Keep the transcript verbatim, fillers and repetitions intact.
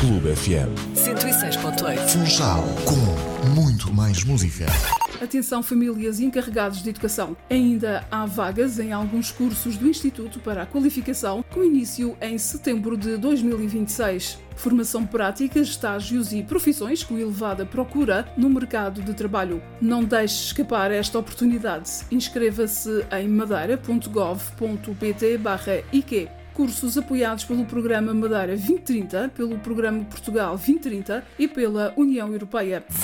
Clube F M. cento e seis ponto oito. Funchal, com muito mais música. Atenção, famílias e encarregados de educação. Ainda há vagas em alguns cursos do Instituto para a Qualificação, com início em setembro de dois mil e vinte e seis. Formação prática, estágios e profissões com elevada procura no mercado de trabalho. Não deixe escapar esta oportunidade. Inscreva-se em madeira ponto gov ponto pt barra I Q. Cursos apoiados pelo Programa Madeira vinte trinta, pelo Programa Portugal vinte trinta e pela União Europeia.